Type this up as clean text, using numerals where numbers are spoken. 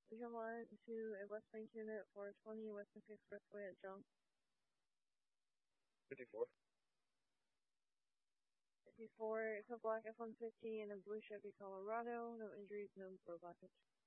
Vision 1 to a West Bank unit for 20 West Bank Expressway at jump. 54. 54, it's a black F-150 and a blue Chevy Colorado. No injuries, no blow blockage.